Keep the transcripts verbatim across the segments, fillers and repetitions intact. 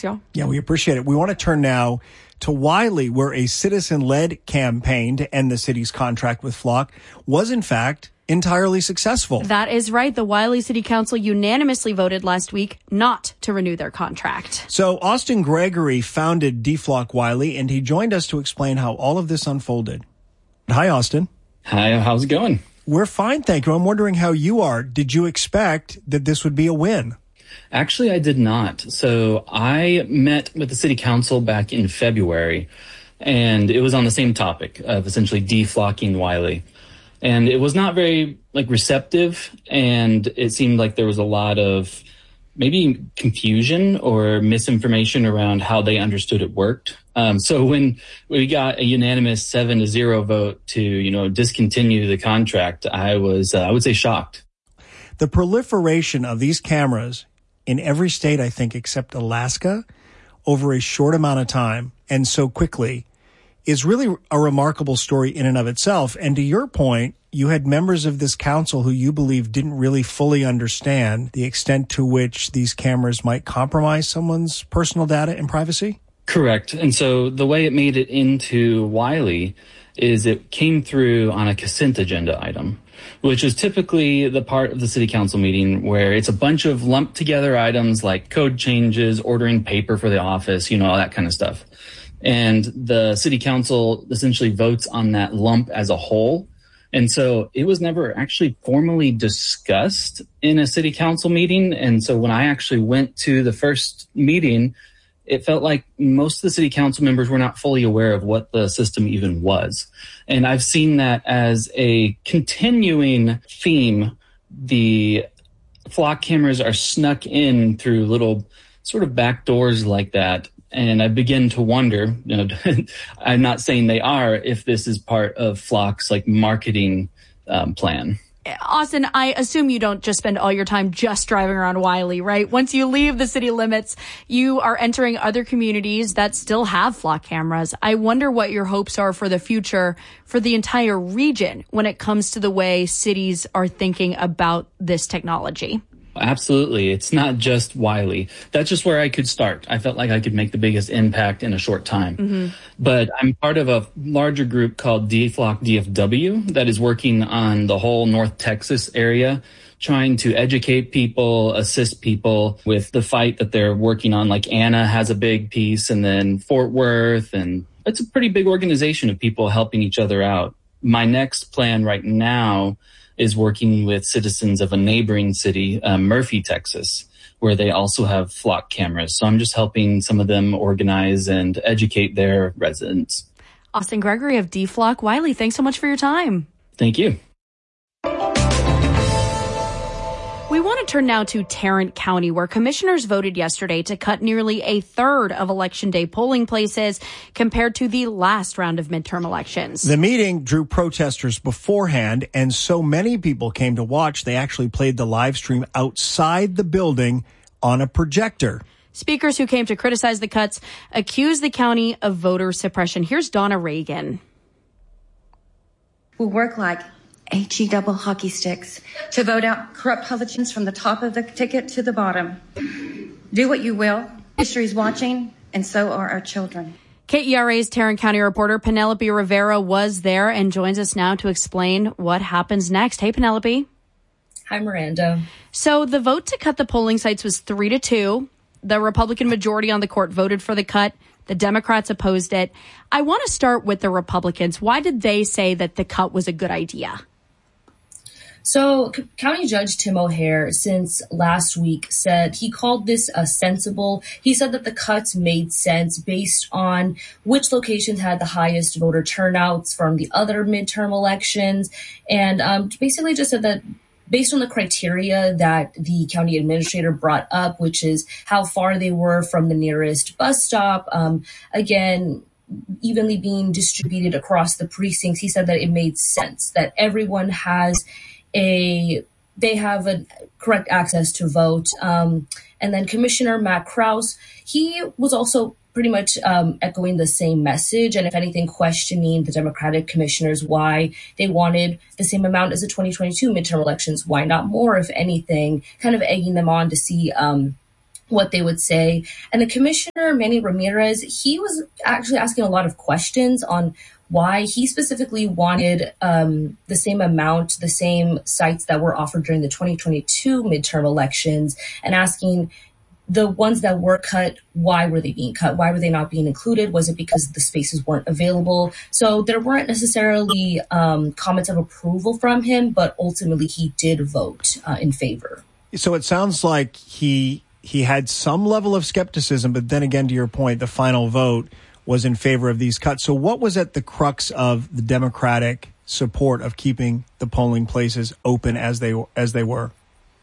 Thanks, y'all. Yeah, we appreciate it. We want to turn now to Wiley, where a citizen-led campaign to end the city's contract with Flock was, in fact, entirely successful. That is right. The Wiley City Council unanimously voted last week not to renew their contract. So Austin Gregory founded D-Flock Wiley, and he joined us to explain how all of this unfolded. Hi, Austin. Hi, how's it going? We're fine, thank you. I'm wondering how you are. Did you expect that this would be a win? Actually, I did not. So I met with the city council back in February, and it was on the same topic of essentially deflocking Wiley. And it was not very like receptive, and it seemed like there was a lot of maybe confusion or misinformation around how they understood it worked. Um, so when we got a unanimous seven to zero vote to, you know, discontinue the contract, I was, uh, I would say, shocked. The proliferation of these cameras in every state, I think, except Alaska, over a short amount of time and so quickly is really a remarkable story in and of itself. And to your point, you had members of this council who you believe didn't really fully understand the extent to which these cameras might compromise someone's personal data and privacy? Correct. And so the way it made it into Wiley is it came through on a consent agenda item, which is typically the part of the city council meeting where it's a bunch of lumped together items like code changes, ordering paper for the office, you know, all that kind of stuff. And the city council essentially votes on that lump as a whole. And so it was never actually formally discussed in a city council meeting. And so when I actually went to the first meeting, it felt like most of the city council members were not fully aware of what the system even was. And I've seen that as a continuing theme. The Flock cameras are snuck in through little sort of back doors like that. And I begin to wonder, you know, I'm not saying they are, if this is part of Flock's like marketing um, plan. Austin, I assume you don't just spend all your time just driving around Wiley, right? Once you leave the city limits, you are entering other communities that still have Flock cameras. I wonder what your hopes are for the future for the entire region when it comes to the way cities are thinking about this technology. Absolutely. It's not just Wiley. That's just where I could start. I felt like I could make the biggest impact in a short time. Mm-hmm. But I'm part of a larger group called D-Flock D F W that is working on the whole North Texas area, trying to educate people, assist people with the fight that they're working on. Like Anna has a big piece, and then Fort Worth, and it's a pretty big organization of people helping each other out. My next plan right now is working with citizens of a neighboring city, uh, Murphy, Texas, where they also have Flock cameras. So I'm just helping some of them organize and educate their residents. Austin Gregory of D-Flock Wiley, thanks so much for your time. Thank you. We want to turn now to Tarrant County, where commissioners voted yesterday to cut nearly a third of Election Day polling places compared to the last round of midterm elections. The meeting drew protesters beforehand, and so many people came to watch, they actually played the live stream outside the building on a projector. Speakers who came to criticize the cuts accused the county of voter suppression. Here's Donna Reagan. We'll work like H E double hockey sticks to vote out corrupt politicians from the top of the ticket to the bottom. Do what you will. History's watching, and so are our children. K E R A's Tarrant County reporter Penelope Rivera was there and joins us now to explain what happens next. Hey, Penelope. Hi, Miranda. So the vote to cut the polling sites was three to two. The Republican majority on the court voted for the cut. The Democrats opposed it. I want to start with the Republicans. Why did they say that the cut was a good idea? So C- County Judge Tim O'Hare, since last week, said he called this a sensible. He said that the cuts made sense based on which locations had the highest voter turnouts from the other midterm elections. And um, basically just said that based on the criteria that the county administrator brought up, which is how far they were from the nearest bus stop, um, again, evenly being distributed across the precincts, he said that it made sense that everyone has a, they have a correct access to vote. Um, and then Commissioner Matt Krause, he was also pretty much um, echoing the same message, and if anything, questioning the Democratic commissioners why they wanted the same amount as the twenty twenty-two midterm elections, why not more, if anything, kind of egging them on to see um, what they would say. And the commissioner, Manny Ramirez, he was actually asking a lot of questions on why he specifically wanted um, the same amount, the same sites that were offered during the twenty twenty-two midterm elections, and asking the ones that were cut, why were they being cut? Why were they not being included? Was it because the spaces weren't available? So there weren't necessarily um, comments of approval from him, but ultimately he did vote uh, in favor. So it sounds like he he had some level of skepticism, but then again, to your point, the final vote was in favor of these cuts. So what was at the crux of the Democratic support of keeping the polling places open as they as they were?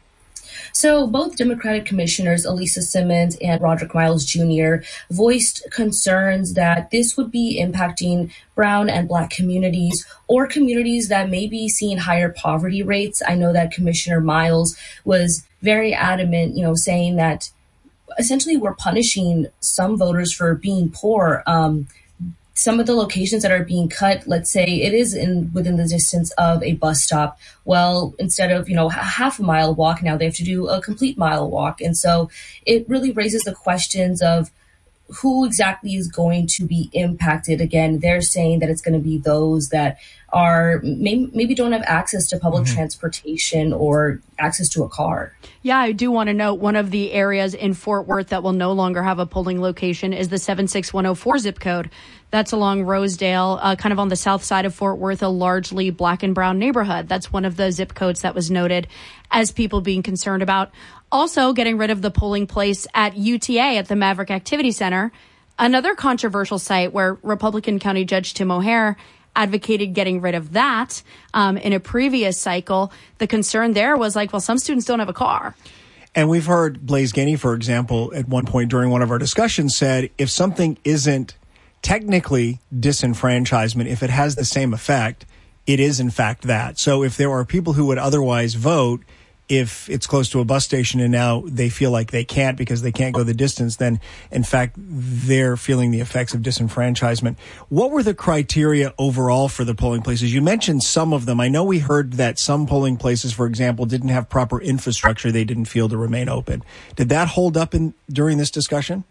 So both Democratic commissioners, Elisa Simmons and Roderick Miles Junior, voiced concerns that this would be impacting brown and black communities or communities that may be seeing higher poverty rates. I know that Commissioner Miles was very adamant, you know, saying that essentially we're punishing some voters for being poor. Um, some of the locations that are being cut, let's say it is in within the distance of a bus stop. Well, instead of, you know, a half a mile walk, now they have to do a complete mile walk. And so it really raises the questions of who exactly is going to be impacted. Again, they're saying that it's going to be those that are maybe, maybe don't have access to public mm-hmm. transportation or access to a car. Yeah, I do want to note one of the areas in Fort Worth that will no longer have a polling location is the seven six one oh four zip code. That's along Rosedale, uh, kind of on the south side of Fort Worth, a largely black and brown neighborhood. That's one of the zip codes that was noted as people being concerned about. Also, getting rid of the polling place at U T A at the Maverick Activity Center, another controversial site where Republican County Judge Tim O'Hare advocated getting rid of that um, in a previous cycle. The concern there was like, well, some students don't have a car. And we've heard Blaise Gainey, for example, at one point during one of our discussions said, if something isn't technically disenfranchisement, if it has the same effect, it is in fact that. So if there are people who would otherwise vote, if it's close to a bus station and now they feel like they can't because they can't go the distance, then in fact, they're feeling the effects of disenfranchisement. What were the criteria overall for the polling places? You mentioned some of them. I know we heard that some polling places, for example, didn't have proper infrastructure. They didn't feel to remain open. Did that hold up in during this discussion?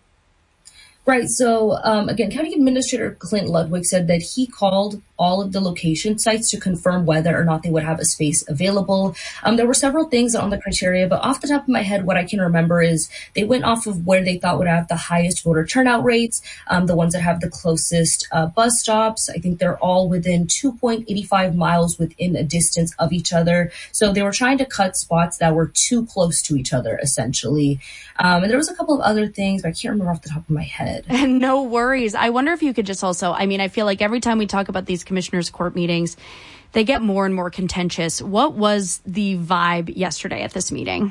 Right. So, um, again, County Administrator Clint Ludwig said that he called all of the location sites to confirm whether or not they would have a space available. Um, there were several things on the criteria, but off the top of my head, what I can remember is they went off of where they thought would have the highest voter turnout rates, um, the ones that have the closest uh, bus stops. I think they're all within two point eight five miles within a distance of each other. So they were trying to cut spots that were too close to each other, essentially. Um, and there was a couple of other things, but I can't remember off the top of my head. And no worries. I wonder if you could just also, I mean, I feel like every time we talk about these commissioners' court meetings, they get more and more contentious. What was the vibe yesterday at this meeting?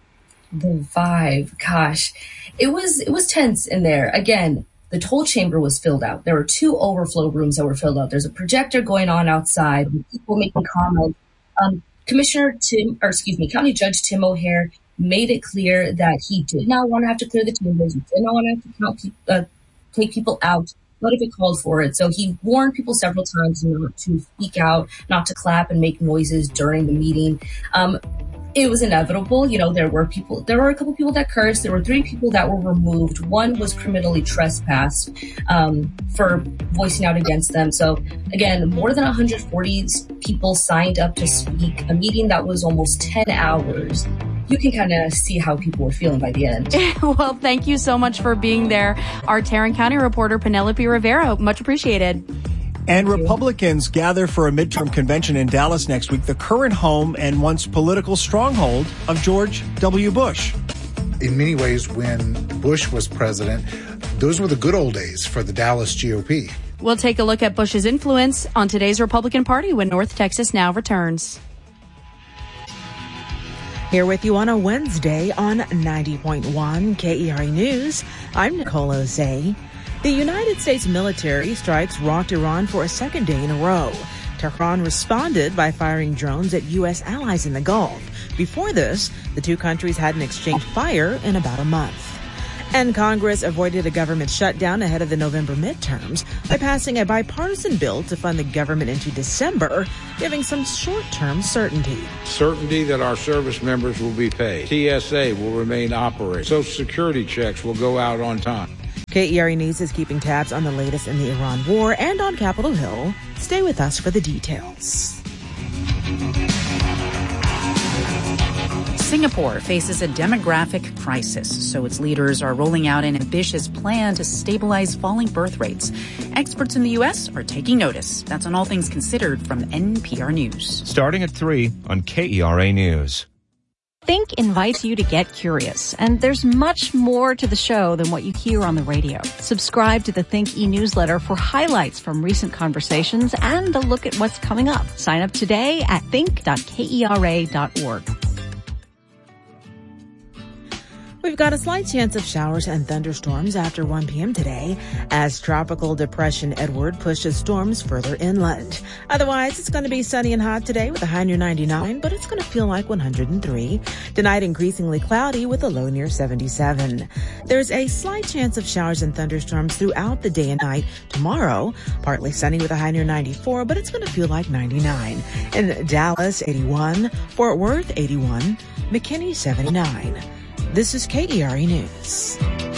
The vibe, gosh, it was it was tense in there. Again, the toll chamber was filled out. There were two overflow rooms that were filled out. There's a projector going on outside with people making comments. Um, Commissioner Tim, or excuse me, County Judge Tim O'Hare made it clear that he did not want to have to clear the chambers. He did not want to have to count pe- uh, take people out. What if it called for it? So he warned people several times not to speak out, not to clap and make noises during the meeting. Um, it was inevitable. You know, there were people, there were a couple people that cursed. There were three people that were removed. One was criminally trespassed um, for voicing out against them. So again, more than one hundred forty people signed up to speak, a meeting that was almost ten hours. You can kind of see how people were feeling by the end. Well, thank you so much for being there. Our Tarrant County reporter, Penelope Rivera, much appreciated. And Republicans gather for a midterm convention in Dallas next week, the current home and once political stronghold of George W. Bush. In many ways, when Bush was president, those were the good old days for the Dallas G O P. We'll take a look at Bush's influence on today's Republican Party when North Texas Now returns. Here with you on a Wednesday on ninety point one K E R A News, I'm Nicole Ozay. The United States military strikes rocked Iran for a second day in a row. Tehran responded by firing drones at U S allies in the Gulf. Before this, the two countries hadn't exchanged fire in about a month. And Congress avoided a government shutdown ahead of the November midterms by passing a bipartisan bill to fund the government into December, giving some short-term certainty. Certainty that our service members will be paid. T S A will remain operating. Social Security checks will go out on time. K E R A News is keeping tabs on the latest in the Iran war and on Capitol Hill. Stay with us for the details. Singapore faces a demographic crisis, so its leaders are rolling out an ambitious plan to stabilize falling birth rates. Experts in the U S are taking notice. That's on All Things Considered from N P R News. Starting at three on K E R A News. Think invites you to get curious, and there's much more to the show than what you hear on the radio. Subscribe to the Think e-newsletter for highlights from recent conversations and a look at what's coming up. Sign up today at think dot kera dot org. We've got a slight chance of showers and thunderstorms after one p.m. today as Tropical Depression Edward pushes storms further inland. Otherwise, it's going to be sunny and hot today with a high near ninety-nine, but it's going to feel like one hundred three. Tonight, increasingly cloudy with a low near seventy-seven. There's a slight chance of showers and thunderstorms throughout the day and night. Tomorrow, partly sunny with a high near ninety-four, but it's going to feel like ninety-nine. In Dallas, eighty-one. Fort Worth, eighty-one. McKinney, seventy-nine. This is K E R A News.